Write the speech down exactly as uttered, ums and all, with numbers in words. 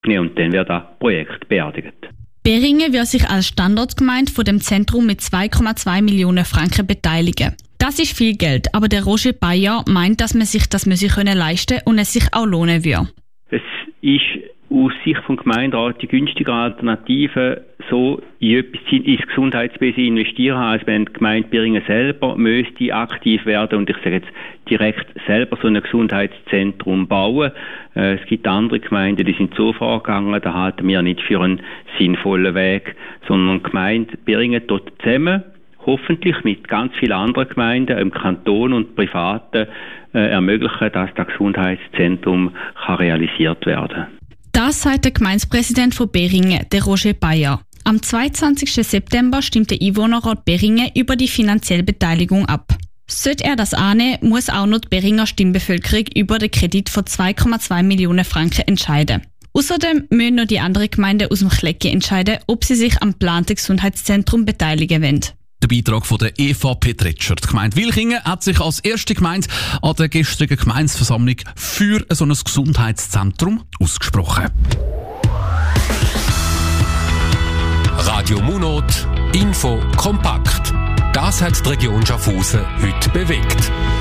und dann wird das Projekt beerdigt. Beringen wird sich als Standortgemeinde von dem Zentrum mit zwei Komma zwei Millionen Franken beteiligen. Das ist viel Geld, aber der Roger Bayer meint, dass man sich das müsse können leisten und es sich auch lohnen würde. Es ist aus Sicht vom Gemeinderat die günstige Alternative, so in etwas ins Gesundheitswesen investieren, als wenn die Gemeinde Beringen selber müsste aktiv werden und ich sage jetzt direkt selber so ein Gesundheitszentrum bauen. Äh, es gibt andere Gemeinden, die sind so vorgegangen, da halten wir nicht für einen sinnvollen Weg, sondern die Gemeinde Beringen dort zusammen, hoffentlich mit ganz vielen anderen Gemeinden im Kanton und Privaten äh, ermöglichen, dass das Gesundheitszentrum kann realisiert werden kann. Das sagt der Gemeindepräsident von Beringen, der Roger Bayer. Am zweiundzwanzigsten September stimmt der Einwohnerrat Beringen über die finanzielle Beteiligung ab. Sollte er das annehmen, muss auch noch die Beringer Stimmbevölkerung über den Kredit von zwei Komma zwei Millionen Franken entscheiden. Außerdem müssen noch die anderen Gemeinden aus dem Klecki entscheiden, ob sie sich am geplanten Gesundheitszentrum beteiligen wollen. Der Beitrag von der Eva Petretscher. Die Gemeinde Wilchingen hat sich als erste Gemeinde an der gestrigen Gemeindeversammlung für so ein Gesundheitszentrum ausgesprochen. Radio Munot, Info kompakt. Das hat die Region Schaffhausen heute bewegt.